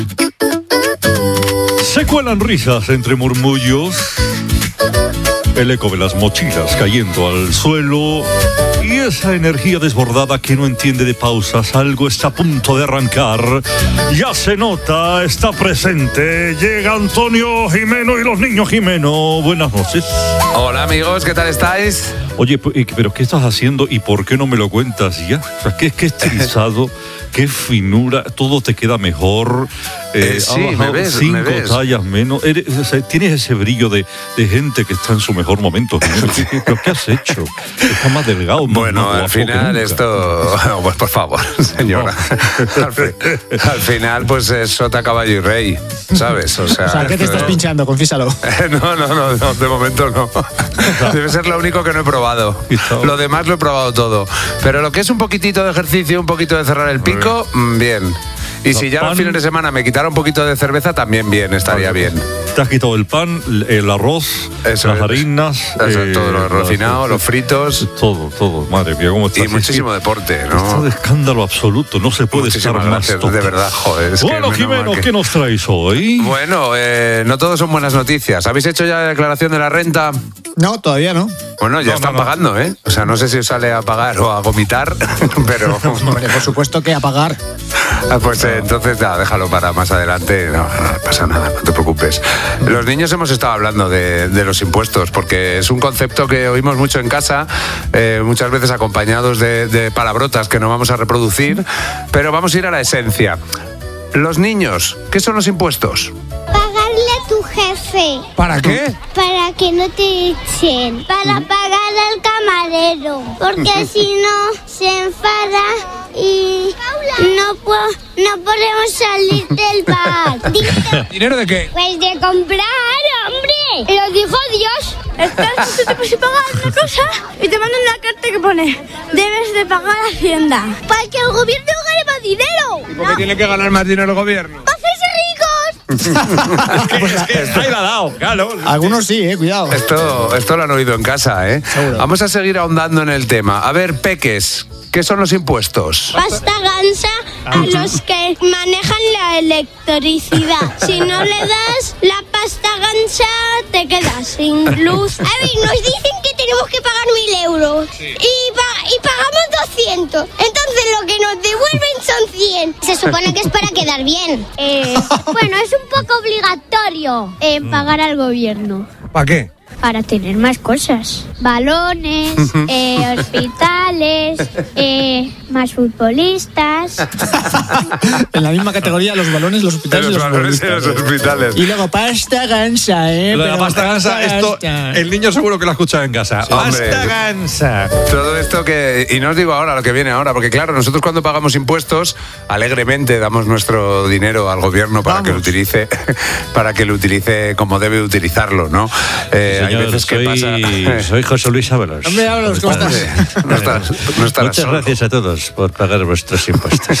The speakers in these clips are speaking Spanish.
Se cuelan risas entre murmullos, el eco de las mochilas cayendo al suelo y esa energía desbordada que no entiende de pausas. Algo está a punto de arrancar. Ya se nota, está presente. Llega Antonio Jimeno y los niños Jimeno. Buenas noches. Hola amigos, ¿qué tal estáis? Oye, pero ¿qué estás haciendo y por qué no me lo cuentas ya? O sea, qué estilizado, qué finura, todo te queda mejor. Sí, me ves. 5 tallas menos. Tienes ese brillo de gente que está en su mejor momento. ¿Pero qué has hecho? Está más delgado. Bueno, más al final esto... Pues por favor, señora. Al final, pues es sota, caballo y rey, ¿sabes? O sea, ¿qué te estás pinchando? Confiésalo. No, de momento no. Debe ser lo único que no he probado. Lo demás lo he probado todo. Pero lo que es un poquitito de ejercicio, un poquito de cerrar el pico, bien. Y si ya los fines de semana me quitara un poquito de cerveza, también bien, estaría bien. Te has quitado el pan, el arroz, las harinas. Todo lo refinado, los fritos. Todo, madre mía, cómo estás. Y muchísimo deporte, ¿no? Está de escándalo absoluto, no se puede estar más gracias, top. de verdad, joder. Bueno, Jimeno, ¿qué nos traes hoy? Bueno, no todos son buenas noticias. ¿Habéis hecho ya la declaración de la renta? No, todavía no. Bueno, ya están pagando, ¿eh? O sea, no sé si os sale a pagar o a vomitar, pero... Hombre, por supuesto que a pagar. Pues entonces, déjalo para más adelante. No pasa nada, no te preocupes. Los niños hemos estado hablando de los impuestos, porque es un concepto que oímos mucho en casa, muchas veces acompañados de palabrotas que no vamos a reproducir, pero vamos a ir a la esencia. Los niños, ¿qué son los impuestos? Pagarle a tu jefe. ¿Para qué? Para que no te echen. Para pagar al camarero. Porque si no, se enfada y no podemos salir del bar. ¿Dinero de qué? Pues de comprar, hombre. Lo dijo Dios. Estás, tú te puedes pagar una cosa y te mandan una carta que pone: debes de pagar a Hacienda. Para que el gobierno gane más dinero. ¿Y por qué tiene que ganar más dinero el gobierno? ¡Para hacerse ricos! es que ahí la ha dado, claro. Algunos sí, cuidado. Esto lo han oído en casa, ¿eh? Seguro. Vamos a seguir ahondando en el tema. A ver, peques, ¿qué son los impuestos? Pasta gansa a los que manejan la electricidad. Si no le das la pasta gansa, te quedas sin luz. A ver, nos dicen que tenemos que pagar 1.000 euros y pagamos 200. Entonces lo que nos devuelven son 100. Se supone que es para quedar bien. Bueno, es un poco obligatorio pagar al gobierno. ¿Para qué? Para tener más cosas. Balones, hospitales, más futbolistas. En la misma categoría, los balones, los hospitales y los balones y los hospitales. Y luego pasta gansa, Lo de la pasta gansa, esto el niño seguro que lo ha escuchado en casa. Sí, Pasta gansa. Todo esto que... Y no os digo ahora lo que viene ahora, porque claro, nosotros cuando pagamos impuestos, alegremente damos nuestro dinero al gobierno para que lo utilice como debe utilizarlo, ¿no? Señor, hay veces que pasa... soy José Luis Ábalos. Hombre, Ábalos, ¿cómo estás? No estarás Muchas solo. gracias a todos por pagar vuestros impuestos.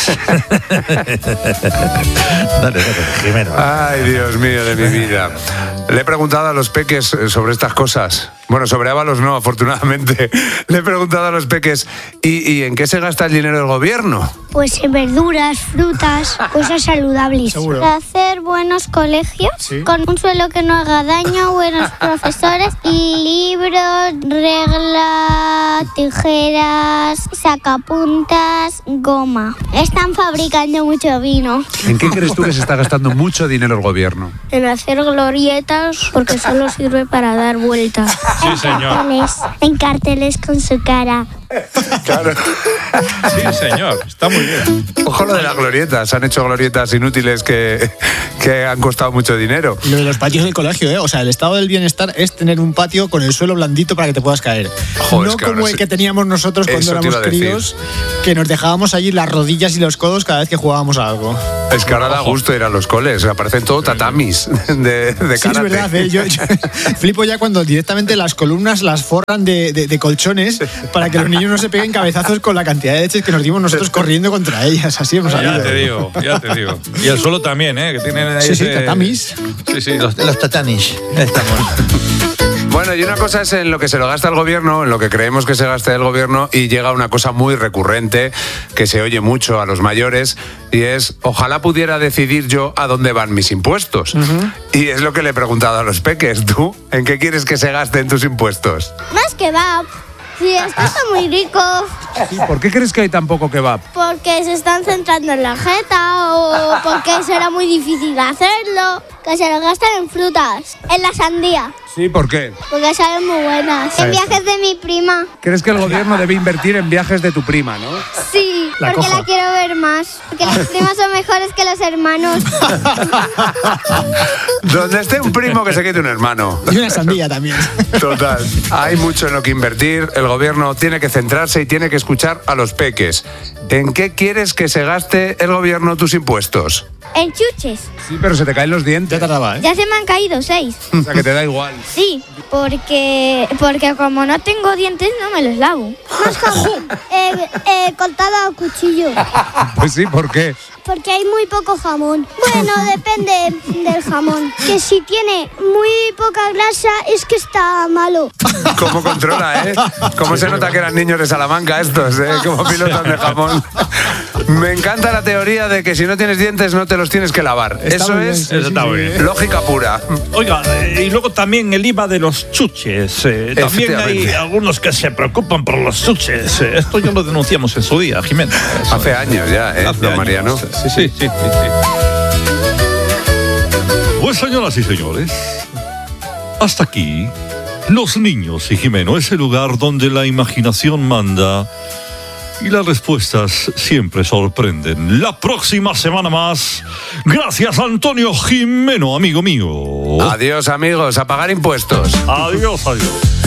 Dale, Jimeno. Ay, Dios mío de mi vida. Le he preguntado a los peques sobre estas cosas. Bueno, sobre Ábalos no, afortunadamente. Le he preguntado a los peques, ¿y en qué se gasta el dinero del gobierno? Pues en verduras, frutas, cosas saludables. Seguro. Para hacer buenos colegios, Sí. con un suelo que no haga daño, buenos profesores, libros, reglas, tijeras, sacapuntas, goma. Están fabricando mucho vino. ¿En qué crees tú que se está gastando mucho dinero el gobierno? En hacer glorietas, porque solo sirve para dar vueltas. Sí, señor. En carteles con su cara. Claro. Sí, señor. Está muy bien. Ojo lo de las glorietas. Han hecho glorietas inútiles que han costado mucho dinero. Lo de los patios del colegio, O sea, el estado del bienestar es tener un patio con el suelo blandito para que te puedas caer. Joder, no es que como ahora el sí. que teníamos nosotros cuando Eso te éramos iba a decir. críos, que nos dejábamos allí las rodillas y los codos cada vez que jugábamos a algo. Es que ahora da gusto ir a los coles. Aparecen todo tatamis de Sí, es karate. verdad, yo flipo ya cuando directamente las columnas las forran de colchones para que los niños no se peguen cabezazos con la cantidad de leches que nos dimos nosotros corriendo contra ellas. Así hemos salido. Ya te digo. Y el suelo también, ¿eh? Que tienen ahí Sí, ese... tatamis. Sí, los tatamis. Estamos. Bueno, y una cosa es en lo que se lo gasta el gobierno, en lo que creemos que se gasta el gobierno, y llega una cosa muy recurrente que se oye mucho a los mayores, y es, ojalá pudiera decidir yo a dónde van mis impuestos. Y es lo que le he preguntado a los peques. ¿Tú en qué quieres que se gasten tus impuestos? Más kebab. Sí, esto está muy rico. ¿Y por qué crees que hay tan poco kebab? Porque se están centrando en la jeta o porque será muy difícil hacerlo. Que se lo gastan en frutas. En la sandía. Sí, ¿por qué? Porque salen muy buenas. En viajes de mi prima. ¿Crees que el gobierno debe invertir en viajes de tu prima, no? Sí, porque la quiero ver más. Porque las primas son mejores que los hermanos. Donde esté un primo, que se quede un hermano. Y una sandía también. Total. Hay mucho en lo que invertir. El gobierno tiene que centrarse y tiene que escuchar a los peques. ¿En qué quieres que se gaste el gobierno tus impuestos? En chuches. Sí, pero se te caen los dientes. Ya tardaba, ¿eh? Ya se me han caído 6. O sea, que te da igual. Sí, porque como no tengo dientes no me los lavo. Más jamón. Cortada a cuchillo. Pues sí, ¿por qué? Porque hay muy poco jamón. Bueno, depende del jamón. Que si tiene muy poca grasa es que está malo. ¿Cómo controla, eh? ¿Cómo se nota que eran niños de Salamanca estos, como pilotos de jamón? Me encanta la teoría de que si no tienes dientes no te los tienes que lavar. Eso es lógica pura. Oiga, y luego también el IVA de los chuches. También hay algunos que se preocupan por los chuches. Esto ya lo denunciamos en su día, Jimeno. Hace años ya, don Mariano. Sí. Pues señoras y señores, hasta aquí Los Niños y Jimeno, ese lugar donde la imaginación manda y las respuestas siempre sorprenden. La próxima semana más. Gracias, Antonio Jimeno, amigo mío. Adiós, amigos. A pagar impuestos. Adiós.